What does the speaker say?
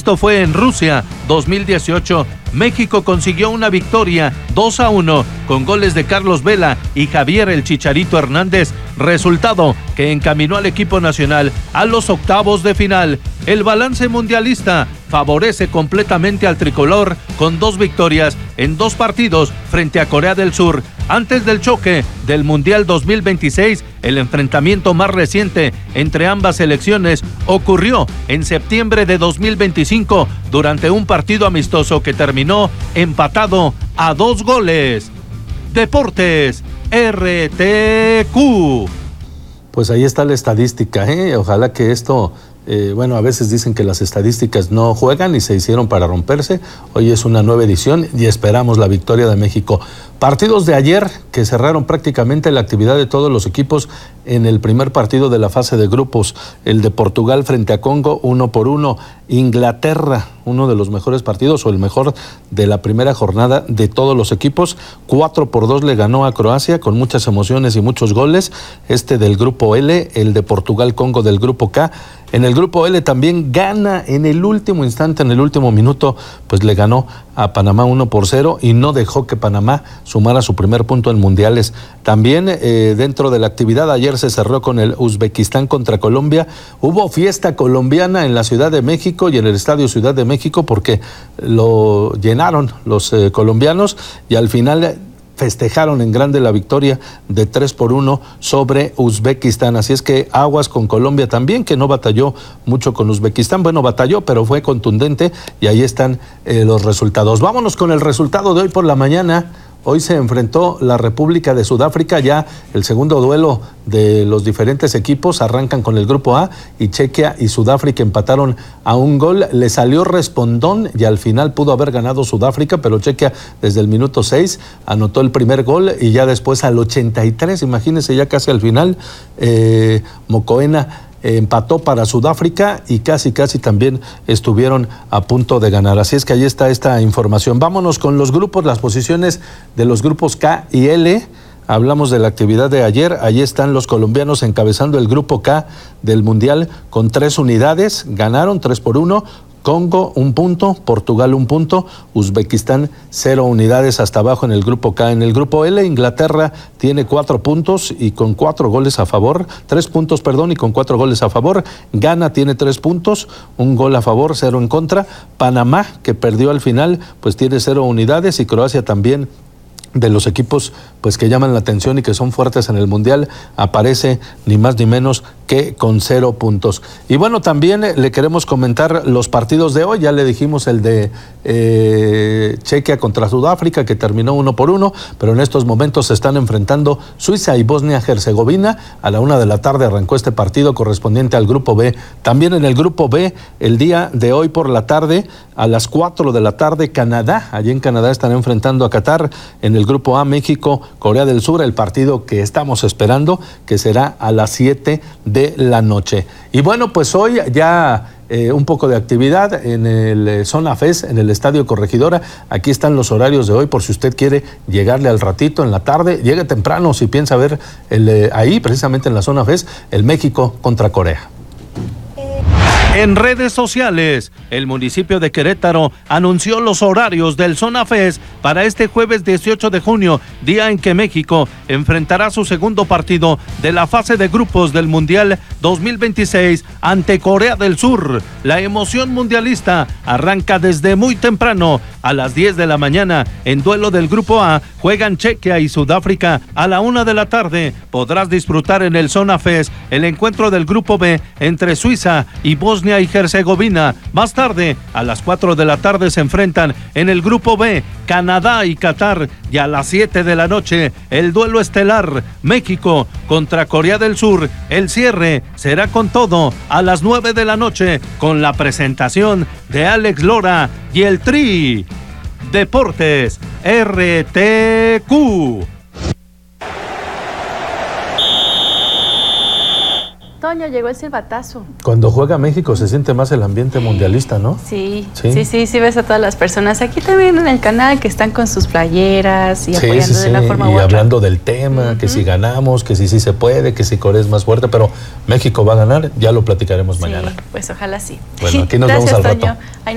Esto fue en Rusia 2018. México consiguió una victoria 2-1 con goles de Carlos Vela y Javier el Chicharito Hernández, resultado que encaminó al equipo nacional a los octavos de final. El balance mundialista favorece completamente al tricolor con 2 victorias en 2 partidos frente a Corea del Sur. Antes del choque del Mundial 2026, el enfrentamiento más reciente entre ambas selecciones ocurrió en septiembre de 2025 durante un partido amistoso que terminó empatado a 2 goles. Deportes RTQ. Pues ahí está la estadística, Ojalá que esto... a veces dicen que las estadísticas no juegan y se hicieron para romperse. Hoy es una nueva edición y esperamos la victoria de México. Partidos de ayer que cerraron prácticamente la actividad de todos los equipos en el primer partido de la fase de grupos. El de Portugal frente a Congo, 1-1. Inglaterra, uno de los mejores partidos o el mejor de la primera jornada de todos los equipos. 4-2 le ganó a Croacia con muchas emociones y muchos goles. Este del grupo L, el de Portugal-Congo del grupo K. En el grupo L también gana en el último instante, en el último minuto, pues le ganó a Panamá 1-0 y no dejó que Panamá sumara su primer punto en mundiales. También dentro de la actividad ayer se cerró con el Uzbekistán contra Colombia. Hubo fiesta colombiana en la Ciudad de México y en el Estadio Ciudad de México porque lo llenaron los colombianos y al final festejaron en grande la victoria de 3-1 sobre Uzbekistán. Así es que aguas con Colombia también, que no batalló mucho con Uzbekistán. Bueno, batalló, pero fue contundente y ahí están los resultados. Vámonos con el resultado de hoy por la mañana. Hoy se enfrentó la República de Sudáfrica, ya el segundo duelo de los diferentes equipos. Arrancan con el grupo A y Chequia y Sudáfrica empataron a 1 gol. Le salió respondón y al final pudo haber ganado Sudáfrica, pero Chequia desde el minuto 6 anotó el primer gol y ya después al 83, imagínense ya casi al final, Mokoena empató para Sudáfrica y casi también estuvieron a punto de ganar. Así es que ahí está esta información. Vámonos con los grupos, las posiciones de los grupos K y L. Hablamos de la actividad de ayer. Allí están los colombianos encabezando el grupo K del Mundial con 3 unidades. Ganaron 3-1. Congo 1 punto, Portugal 1 punto, Uzbekistán 0 unidades hasta abajo en el grupo K. En el grupo L, Inglaterra tiene 4 puntos y con 4 goles a favor, 3 puntos, perdón, y con 4 goles a favor. Ghana tiene 3 puntos, 1 gol a favor, 0 en contra. Panamá, que perdió al final, pues tiene 0 unidades y Croacia también, de los equipos pues que llaman la atención y que son fuertes en el Mundial, aparece ni más ni menos que con 0 puntos. Y bueno, también le queremos comentar los partidos de hoy. Ya le dijimos el de Chequia contra Sudáfrica, que terminó 1-1, pero en estos momentos se están enfrentando Suiza y Bosnia-Herzegovina. A la 1 de la tarde arrancó este partido correspondiente al grupo B. También en el grupo B, el día de hoy por la tarde, a las 4 de la tarde, Canadá. Allí en Canadá están enfrentando a Qatar. En el grupo A, México, Corea del Sur, el partido que estamos esperando, que será a las 7 de la noche. Y bueno, pues hoy ya un poco de actividad en el Zona FES, en el Estadio Corregidora. Aquí están los horarios de hoy, por si usted quiere llegarle al ratito en la tarde. Llegue temprano si piensa ver ahí, precisamente en la Zona FES, el México contra Corea. En redes sociales, el municipio de Querétaro anunció los horarios del Zona FES para este jueves 18 de junio, día en que México enfrentará su segundo partido de la fase de grupos del Mundial 2026 ante Corea del Sur. La emoción mundialista arranca desde muy temprano. A las 10 de la mañana, en duelo del grupo A, juegan Chequia y Sudáfrica. A la 1 de la tarde podrás disfrutar en el Zona FES el encuentro del grupo B entre Suiza y Bosnia y Herzegovina. Más tarde, a las 4 de la tarde se enfrentan en el grupo B Canadá y Qatar, y a las 7 de la noche el duelo estelar México contra Corea del Sur. El cierre será con todo a las 9 de la noche con la presentación de Alex Lora y el Tri. Deportes RTQ. Toño, llegó el silbatazo. Cuando juega México se siente más el ambiente mundialista, ¿no? Sí, sí, ves a todas las personas aquí también en el canal que están con sus playeras y apoyando de una forma u otra. Y hablando del tema, que si ganamos, que si sí se puede, que si Corea es más fuerte, pero México va a ganar, ya lo platicaremos mañana. Pues ojalá sí. Bueno, aquí nos vemos al rato. Toño.